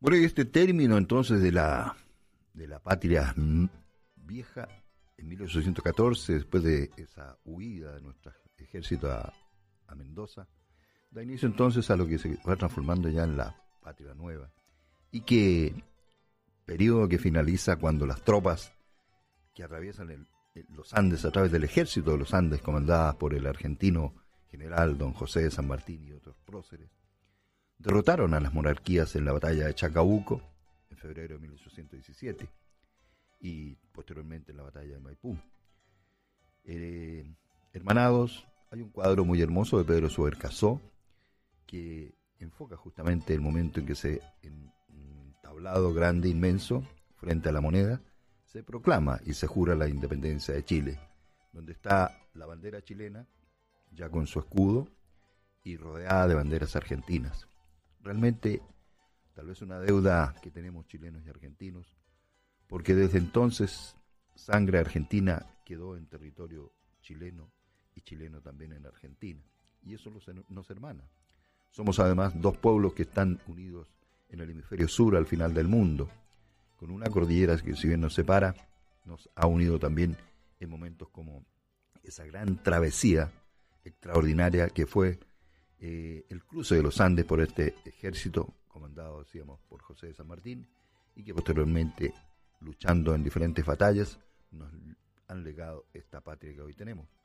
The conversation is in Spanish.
Por este término entonces de la patria vieja, en 1814, después de esa huida de nuestro ejército a Mendoza, da inicio entonces a lo que se va transformando ya en la patria nueva, y que periodo que finaliza cuando las tropas que atraviesan los Andes a través del ejército de los Andes, comandadas por el argentino general don José de San Martín y otros próceres, derrotaron a las monarquías en la batalla de Chacabuco en febrero de 1817 y posteriormente en la batalla de Maipú. Hermanados, hay un cuadro muy hermoso de Pedro Subercaseaux que enfoca justamente el momento en que en un tablado grande, inmenso, frente a la moneda, se proclama y se jura la independencia de Chile, donde está la bandera chilena, ya con su escudo, y rodeada de banderas argentinas. Realmente, tal vez una deuda que tenemos chilenos y argentinos, porque desde entonces sangre argentina quedó en territorio chileno y chileno también en Argentina, y eso nos hermana. Somos además dos pueblos que están unidos en el hemisferio sur, al final del mundo, con una cordillera que, si bien nos separa, nos ha unido también en momentos como esa gran travesía extraordinaria que fue el cruce de los Andes por este ejército comandado, decíamos, por José de San Martín, y que posteriormente, luchando en diferentes batallas, nos han legado esta patria que hoy tenemos.